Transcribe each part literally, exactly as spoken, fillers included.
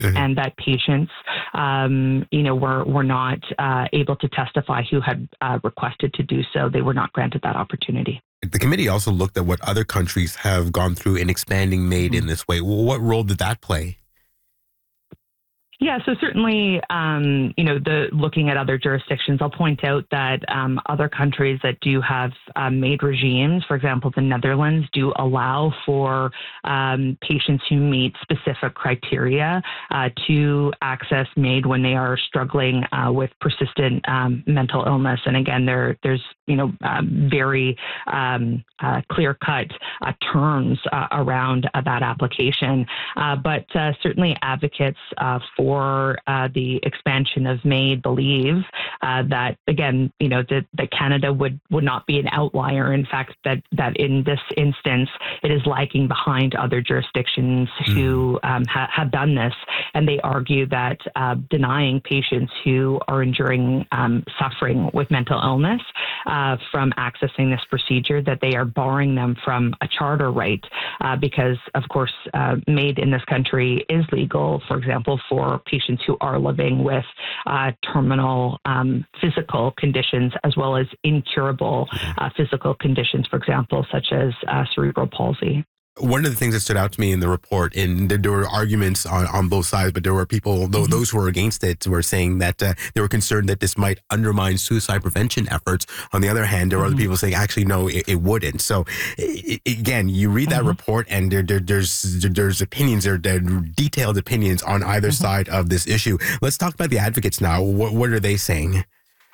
mm-hmm. and that patients, um, you know, were, were not uh, able to testify who had uh, requested to do so. They were not granted that opportunity. The committee also looked at what other countries have gone through in expanding MAID mm-hmm. in this way. Well, what role did that play? Yeah, so certainly, um, you know, the looking at other jurisdictions, I'll point out that um, other countries that do have uh, MAID regimes, for example, the Netherlands, do allow for um, patients who meet specific criteria uh, to access MAID when they are struggling uh, with persistent um, mental illness. And again, there there's, you know, um, very um, uh, clear-cut uh, terms uh, around uh, that application. Uh, but uh, certainly advocates uh, for For uh, the expansion of MAID believe uh, that, again, you know, that, that Canada would, would not be an outlier. In fact, that, that in this instance, it is lagging behind other jurisdictions mm. who um, ha- have done this. And they argue that uh, denying patients who are enduring um, suffering with mental illness uh, from accessing this procedure, that they are barring them from a charter right uh, because, of course, uh, MAID in this country is legal, for example, for patients who are living with uh, terminal um, physical conditions as well as incurable uh, physical conditions, for example, such as uh, cerebral palsy. One of the things that stood out to me in the report, and there were arguments on, on both sides, but there were people, mm-hmm. those who were against it, were saying that uh, they were concerned that this might undermine suicide prevention efforts. On the other hand, there were mm-hmm. other people saying, actually, no, it, it wouldn't. So, it, again, you read that mm-hmm. report, and there, there, there's there's opinions, there, there are detailed opinions on either mm-hmm. side of this issue. Let's talk about the advocates now. What, what are they saying?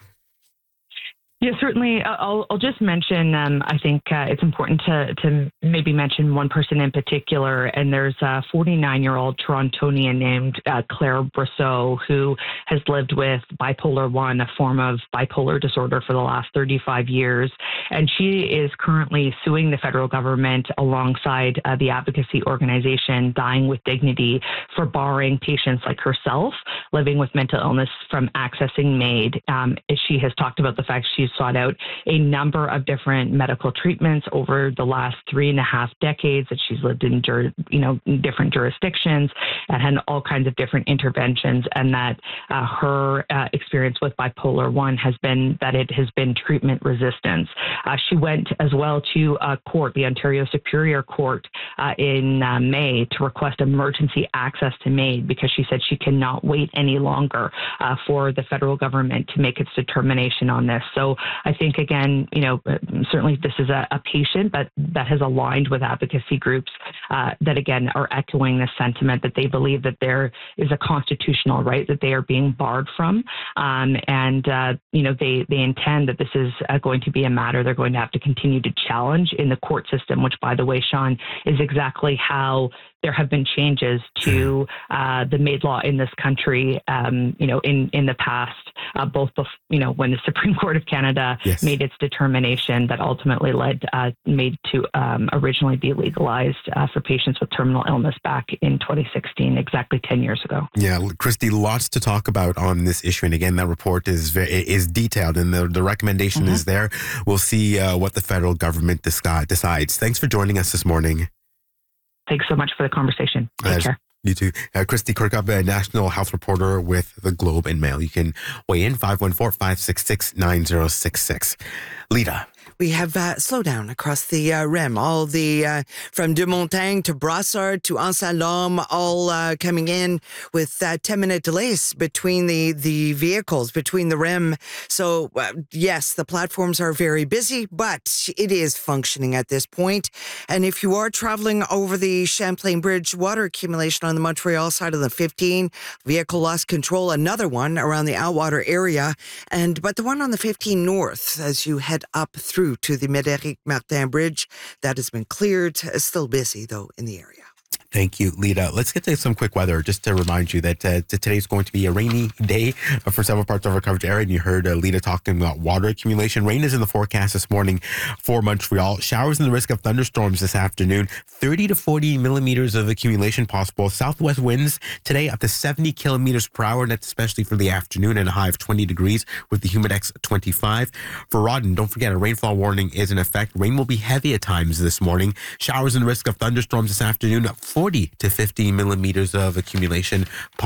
Yeah, certainly. I'll, I'll just mention, um, I think uh, it's important to, to maybe mention one person in particular. And there's a forty-nine-year-old Torontonian named uh, Claire Brosseau, who has lived with bipolar one, a form of bipolar disorder, for the last thirty-five years. And she is currently suing the federal government alongside uh, the advocacy organization Dying with Dignity for barring patients like herself living with mental illness from accessing MAID. Um, she has talked about the fact she's sought out a number of different medical treatments over the last three and a half decades, that she's lived in, you know, different jurisdictions and had all kinds of different interventions, and that uh, her uh, experience with bipolar one has been that it has been treatment resistance. Uh, she went as well to a court, the Ontario Superior Court, uh, in uh, May to request emergency access to MAID because she said she cannot wait any longer uh, for the federal government to make its determination on this. So I think, again, you know, certainly this is a, a patient that, that has aligned with advocacy groups uh, that, again, are echoing this sentiment that they believe that there is a constitutional right that they are being barred from. Um, and, uh, you know, they, they intend that this is uh, going to be a matter they're going to have to continue to challenge in the court system, which, by the way, Sean, is exactly how there have been changes to uh, the MAID law in this country, um, you know, in, in the past, uh, both, bef- you know, when the Supreme Court of Canada yes. made its determination that ultimately led uh, MAID to um, originally be legalized uh, for patients with terminal illness back in twenty sixteen, exactly ten years ago. Yeah, Christy, lots to talk about on this issue. And again, that report is very, is detailed, and the, the recommendation mm-hmm. is there. We'll see uh, what the federal government disca- decides. Thanks for joining us this morning. Thanks so much for the conversation. Take uh, care. You too. Uh, Christy Kirkup, a national health reporter with the Globe and Mail. You can weigh in five one four, five six six, nine zero six six. Lita. We have uh, slowdown across the uh, rim. All the, uh, from De Montagne to Brassard to Anse-à-Lhomme, all uh, coming in with uh, ten-minute delays between the, the vehicles, between the rim. So, uh, yes, the platforms are very busy, but it is functioning at this point. And if you are traveling over the Champlain Bridge, water accumulation on the Montreal side of the fifteen, vehicle lost control, another one around the Outwater area. And but the one on the fifteen North, as you head up through to the Médéric Martin Bridge. That has been cleared. Still busy, though, in the area. Thank you, Lita. Let's get to some quick weather, just to remind you that uh, today's going to be a rainy day for several parts of our coverage area. And you heard uh, Lita talking about water accumulation. Rain is in the forecast this morning for Montreal. Showers and the risk of thunderstorms this afternoon. thirty to forty millimeters of accumulation possible. Southwest winds today up to seventy kilometers per hour. And that's especially for the afternoon, and a high of twenty degrees with the humidex twenty-five. For Rawdon, don't forget a rainfall warning is in effect. Rain will be heavy at times this morning. Showers and the risk of thunderstorms this afternoon. forty to fifty millimeters of accumulation